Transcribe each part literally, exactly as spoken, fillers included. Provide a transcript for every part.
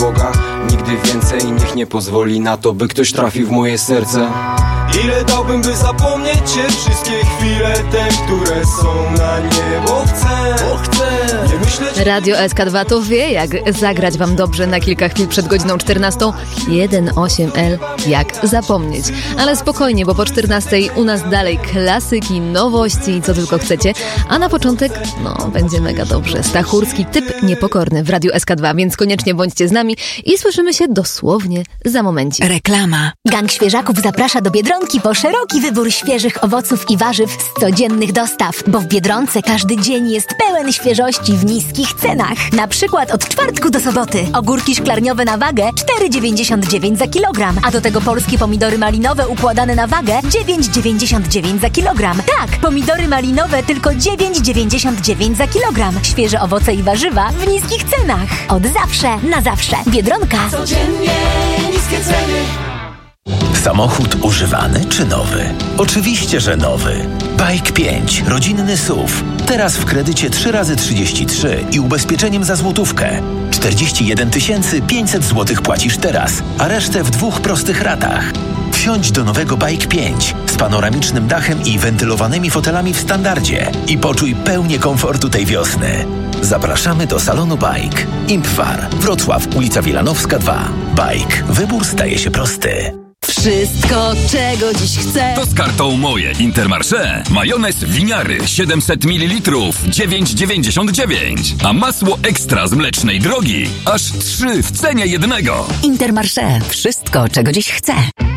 Boga. Nigdy więcej niech nie pozwoli na to, by ktoś trafił w moje serce. Ile dałbym, by zapomnieć cię, wszystkie chwile te, które są na nie, bo chcę, bo chcę nie myśleć. Radio S K dwa to wie, jak zagrać wam dobrze na kilka chwil przed godziną czternastą. jeden osiem L, jak zapomnieć. Ale spokojnie, bo po czternastej u nas dalej klasyki, nowości i co tylko chcecie. A na początek, no, będzie mega dobrze. Stachurski, typ niepokorny w Radiu S K dwa, więc koniecznie bądźcie z nami i słyszymy się dosłownie za momencik. Reklama. Gang Świeżaków zaprasza do Biedronki po szeroki wybór świeżych owoców i warzyw z codziennych dostaw, bo w Biedronce każdy dzień jest pełen świeżości w niskich cenach. Na przykład od czwartku do soboty ogórki szklarniowe na wagę cztery dziewięćdziesiąt dziewięć za kilogram, a do tego polskie pomidory malinowe układane na wagę dziewięć dziewięćdziesiąt dziewięć za kilogram. Tak, pomidory malinowe tylko dziewięć dziewięćdziesiąt dziewięć za kilogram. Świeże owoce i warzywa w niskich cenach. Od zawsze, na zawsze. Biedronka. Codziennie niskie ceny. Samochód używany czy nowy? Oczywiście, że nowy. Bike pięć, rodzinny S U V. Teraz w kredycie trzy razy trzydzieści trzy i ubezpieczeniem za złotówkę. czterdzieści jeden tysięcy pięćset złotych płacisz teraz, a resztę w dwóch prostych ratach. Wsiądź do nowego Bike pięć z panoramicznym dachem i wentylowanymi fotelami w standardzie i poczuj pełnię komfortu tej wiosny. Zapraszamy do salonu Bike. Impfar, Wrocław, ulica Wilanowska dwa. Bike. Wybór staje się prosty. Wszystko, czego dziś chcę. To z kartą Moje Intermarché. Majonez winiary siedemset mililitrów dziewięć dziewięćdziesiąt dziewięć, a masło ekstra z Mlecznej Drogi aż trzy w cenie jednego. Intermarché. Wszystko, czego dziś chcę.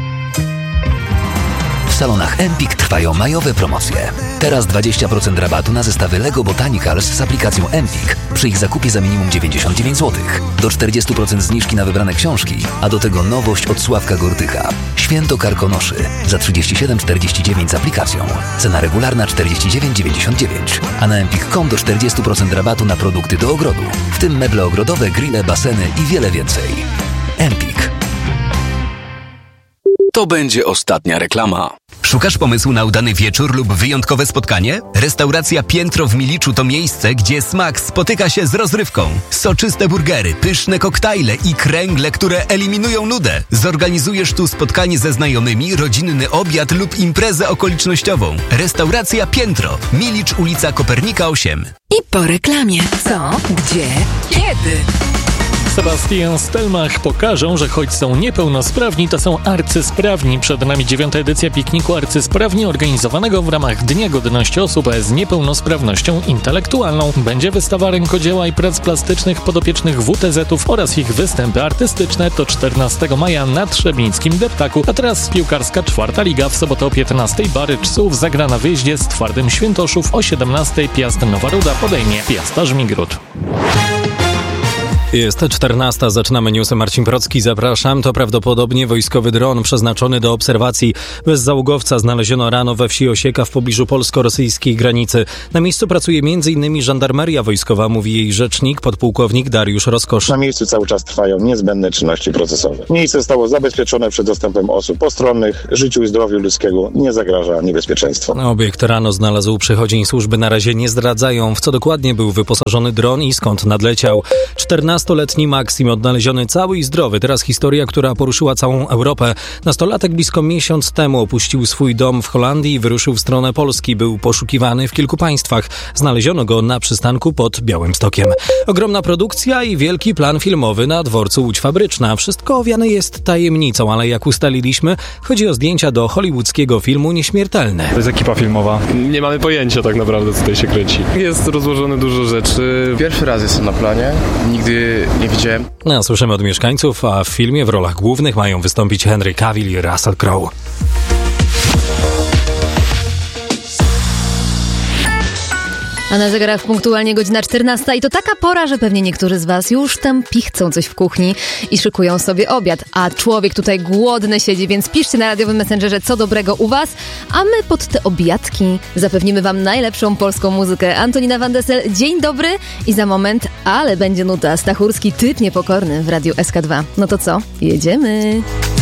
W salonach Empik trwają majowe promocje. Teraz dwadzieścia procent rabatu na zestawy Lego Botanicals z aplikacją Empik przy ich zakupie za minimum dziewięćdziesiąt dziewięć złotych. Do czterdzieści procent zniżki na wybrane książki, a do tego nowość od Sławka Gortycha. Święto Karkonoszy za trzydzieści siedem czterdzieści dziewięć z aplikacją. Cena regularna czterdzieści dziewięć dziewięćdziesiąt dziewięć. A na empik kropka com do czterdzieści procent rabatu na produkty do ogrodu, w tym meble ogrodowe, grille, baseny i wiele więcej. Empik. To będzie ostatnia reklama. Szukasz pomysłu na udany wieczór lub wyjątkowe spotkanie? Restauracja Piętro w Miliczu to miejsce, gdzie smak spotyka się z rozrywką. Soczyste burgery, pyszne koktajle i kręgle, które eliminują nudę. Zorganizujesz tu spotkanie ze znajomymi, rodzinny obiad lub imprezę okolicznościową. Restauracja Piętro, Milicz, ulica Kopernika osiem. I po reklamie. Co? Gdzie? Kiedy? Sebastian Stelmach pokażą, że choć są niepełnosprawni, to są arcysprawni. Przed nami dziewiąta edycja pikniku arcysprawni organizowanego w ramach Dnia Godności Osób z Niepełnosprawnością Intelektualną. Będzie wystawa rękodzieła i prac plastycznych podopiecznych W T Z-ów oraz ich występy artystyczne. To czternastego maja na Trzebnickim Deptaku. A teraz piłkarska czwarta liga. W sobotę o piętnastej Barycz Słów zagra na wyjeździe z Twardym Świętoszów. O siedemnastej Piast Nowa Ruda podejmie Piasta Żmigród. Jest czternasta, zaczynamy newsy. Marcin Procki, zapraszam. To prawdopodobnie wojskowy dron przeznaczony do obserwacji bezzałogowca znaleziono rano we wsi Osieka w pobliżu polsko-rosyjskiej granicy. Na miejscu pracuje między innymi żandarmeria wojskowa, mówi jej rzecznik, podpułkownik Dariusz Rozkosz. Na miejscu cały czas trwają niezbędne czynności procesowe. Miejsce zostało zabezpieczone przed dostępem osób postronnych. Życiu i zdrowiu ludzkiego nie zagraża niebezpieczeństwo. Obiekt rano znalazł przychodzień służby. Na razie nie zdradzają, w co dokładnie był wyposażony dron i skąd nadleciał. czternastoletni Maksim odnaleziony cały i zdrowy. Teraz historia, która poruszyła całą Europę. Nastolatek blisko miesiąc temu opuścił swój dom w Holandii i wyruszył w stronę Polski. Był poszukiwany w kilku państwach. Znaleziono go na przystanku pod Białymstokiem. Ogromna produkcja i wielki plan filmowy na dworcu Łódź Fabryczna. Wszystko owiane jest tajemnicą, ale jak ustaliliśmy, chodzi o zdjęcia do hollywoodzkiego filmu Nieśmiertelny. To jest ekipa filmowa. Nie mamy pojęcia tak naprawdę, co tutaj się kręci. Jest rozłożone dużo rzeczy. Pierwszy raz jestem na planie. Nigdy nie widziałem. No, słyszymy od mieszkańców, a w filmie w rolach głównych mają wystąpić Henry Cavill i Russell Crowe. A na zegarach punktualnie godzina czternasta i to taka pora, że pewnie niektórzy z was już tam pichcą coś w kuchni i szykują sobie obiad, a człowiek tutaj głodny siedzi, więc piszcie na radiowym messengerze, co dobrego u was, a my pod te obiadki zapewnimy wam najlepszą polską muzykę. Antonina Van Dessel, dzień dobry i za moment, ale będzie nuta. Stachurski, typ niepokorny w Radiu S K dwa. No to co? Jedziemy!